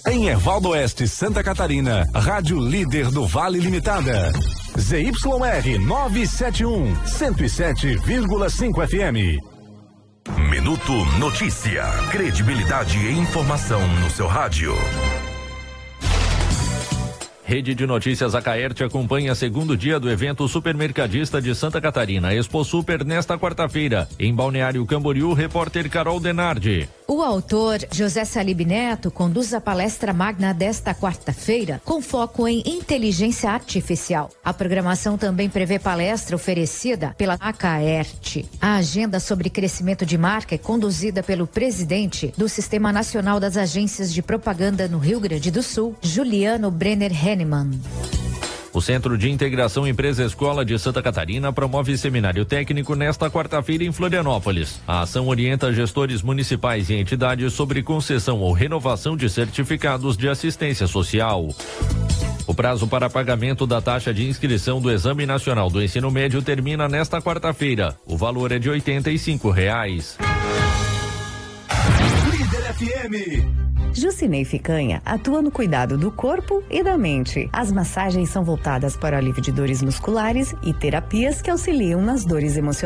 Em Ervaldo Oeste, Santa Catarina, Rádio Líder do Vale Limitada. ZYR 971, 107,5 FM. Minuto Notícia. Credibilidade e informação no seu rádio. Rede de Notícias Acaerte acompanha segundo dia do evento Supermercadista de Santa Catarina, Expo Super, nesta quarta-feira. Em Balneário Camboriú, repórter Carol Denardi. O autor, José Salib Neto, conduz a palestra magna desta quarta-feira, com foco em inteligência artificial. A programação também prevê palestra oferecida pela Acaerte. A agenda sobre crescimento de marca é conduzida pelo presidente do Sistema Nacional das Agências de Propaganda no Rio Grande do Sul, Juliano Brenner Hennemann. O Centro de Integração Empresa-Escola de Santa Catarina promove seminário técnico nesta quarta-feira em Florianópolis. A ação orienta gestores municipais e entidades sobre concessão ou renovação de certificados de assistência social. O prazo para pagamento da taxa de inscrição do Exame Nacional do Ensino Médio termina nesta quarta-feira. O valor é de R$85. Líder FM. Jucinei Ficanha atua no cuidado do corpo e da mente. As massagens são voltadas para o alívio de dores musculares e terapias que auxiliam nas dores emocionais.